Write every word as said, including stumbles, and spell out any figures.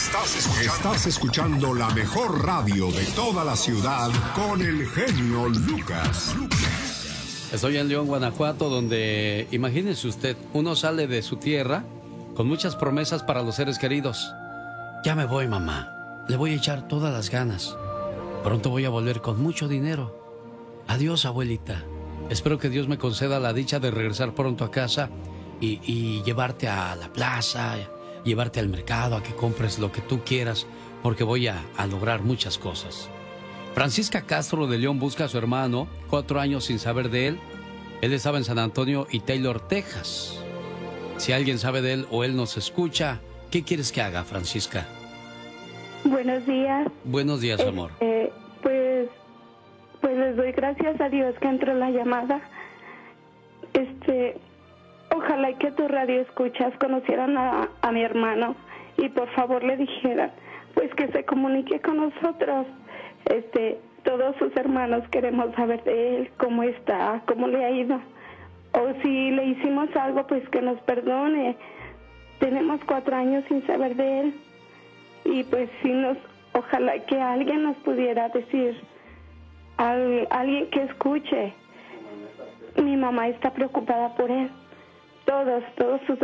Estás escuchando, estás escuchando la mejor radio de toda la ciudad con el genio Lucas. Estoy en León, Guanajuato, donde, imagínese usted, uno sale de su tierra con muchas promesas para los seres queridos. Ya me voy, mamá. Le voy a echar todas las ganas. Pronto voy a volver con mucho dinero. Adiós, abuelita. Espero que Dios me conceda la dicha de regresar pronto a casa y, y llevarte a la plaza, llevarte al mercado, a que compres lo que tú quieras, porque voy a, a lograr muchas cosas. Francisca Castro de León busca a su hermano, cuatro años sin saber de él. Él estaba en San Antonio y Taylor, Texas. Si alguien sabe de él o él nos escucha, ¿qué quieres que haga, Francisca? Buenos días. Buenos días, amor. Este, pues, pues les doy gracias a Dios que entró la llamada. Este, ojalá que tu radio escuchas conocieran a, a mi hermano y por favor le dijeran, pues que se comunique con nosotros. Este, todos sus hermanos queremos saber de él, cómo está, cómo le ha ido. O si le hicimos algo, pues que nos perdone. Tenemos cuatro años sin saber de él. Y pues si nos, ojalá que alguien nos pudiera decir, al, alguien que escuche. Mi mamá está preocupada por él. Todos, todos sus